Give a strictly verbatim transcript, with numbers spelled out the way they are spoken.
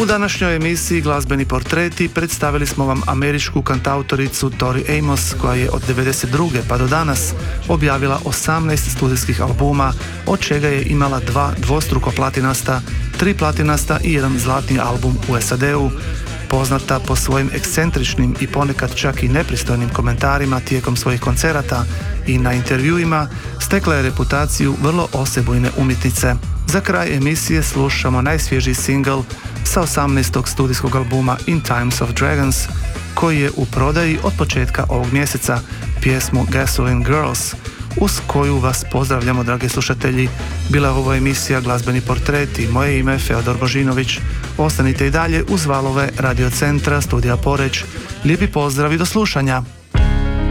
U današnjoj emisiji Glazbeni portreti predstavili smo vam američku kantautoricu Tori Amos, koja je od devedeset druge pa do danas objavila osamnaest studijskih albuma, od čega je imala dva dvostruko platinasta, tri platinasta i jedan zlatni album u S A D-u. Poznata po svojim ekscentričnim i ponekad čak i nepristojnim komentarima tijekom svojih koncerata i na intervjuima, stekla je reputaciju vrlo osebujne umjetnice. Za kraj emisije slušamo najsvježiji singl sa osamnaestog studijskog albuma In Times of Dragons, koji je u prodaji od početka ovog mjeseca, pjesmu Gasoline Girls, uz koju vas pozdravljamo, dragi slušatelji. Bila je ovo emisija Glazbeni portreti. Moje ime je Feodor Božinović. Ostanite i dalje uz valove Radio Centra, Studija Poreč. Lijepi pozdrav i do slušanja.